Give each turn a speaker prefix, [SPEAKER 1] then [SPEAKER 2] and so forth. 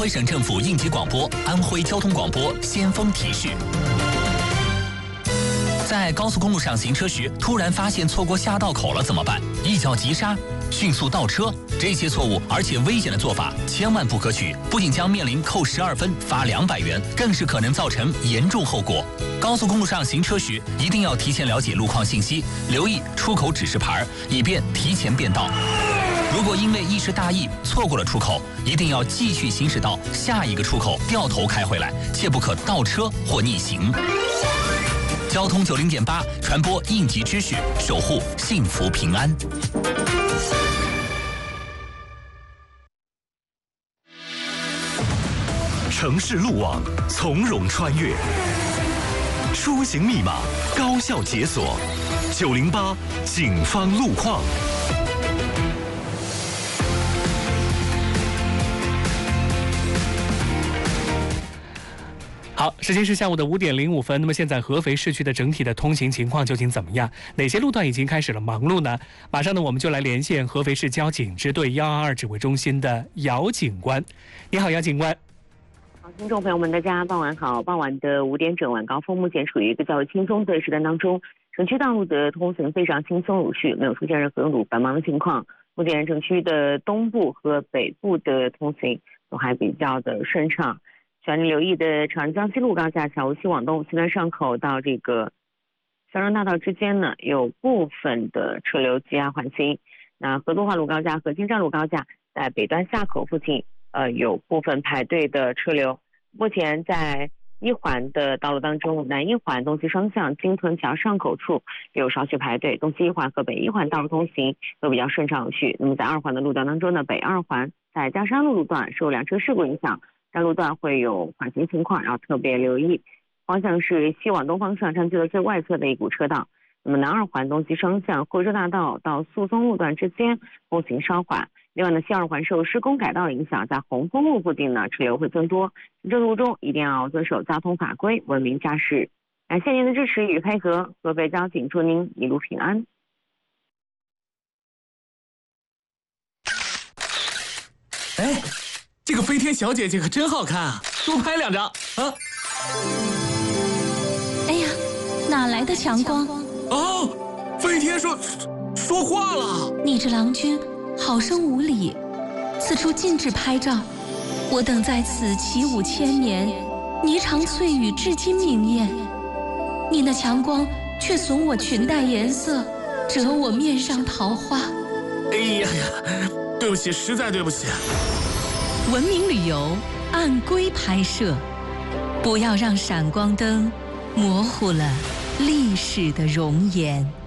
[SPEAKER 1] 徽省政府应急广播、安徽交通广播先锋提示：在高速公路上行车时，突然发现错过下道口了怎么办？一脚急刹，迅速倒车，这些错误而且危险的做法千万不可取，不仅将面临扣12分、罚200元，更是可能造成严重后果。高速公路上行车时，一定要提前了解路况信息，留意出口指示牌，以便提前变道。如果因为一时大意错过了出口，一定要继续行驶到下一个出口，掉头开回来，切不可倒车或逆行。交通90.8传播应急知识，守护幸福平安。
[SPEAKER 2] 城市路网从容穿越，出行密码高效解锁。908警方路况。
[SPEAKER 3] 好，时间是下午的5点05分。那么现在合肥市区的整体的通行情况究竟怎么样？哪些路段已经开始了忙碌呢？马上呢，我们就来连线合肥市交警支队122指挥中心的姚警官。你好，姚警官。
[SPEAKER 4] 好，听众朋友们，大家傍晚好。傍晚的5点整，晚高峰目前处于一个较为轻松的时段当中，城区道路的通行非常轻松如序，没有出现任何拥堵繁忙的情况。目前城区的东部和北部的通行都还比较的顺畅。需要您留意的，长江西路高架桥西往东西端上口到这个孝庄大道之间呢，有部分的车流积压缓行。那河东华路高架和京站路高架在北端下口附近，有部分排队的车流。目前在一环的道路当中，南一环东西双向金屯桥上口处有少许排队，东西一环和北一环道路通行都比较顺畅有序。那么在2环的路段当中呢，北2环在江山路路段受2车事故影响，该路段会有缓行情况，要特别留意。方向是西往东方向占据了最外侧的一股车道。那么南2环东西双向惠州大道到宿松路段之间通行稍缓。另外呢，西2环受施工改道影响，在红枫路附近呢车流会增多，这路中一定要遵守交通法规，文明驾驶。感谢您的支持与配合，合肥交警祝您一路平安。
[SPEAKER 5] 哎，这个飞天小姐姐可真好看啊，多拍2张啊！
[SPEAKER 6] 哎呀，哪来的强光？
[SPEAKER 5] 哦，飞天说话了。
[SPEAKER 6] 你这郎君好生无礼，此处禁止拍照。我等在此起舞1000年，霓裳翠羽至今明艳。你那强光却损我裙带颜色，折我面上桃花。
[SPEAKER 5] 哎呀呀，对不起，实在对不起。
[SPEAKER 6] 文明旅游按规拍摄，不要让闪光灯模糊了历史的容颜。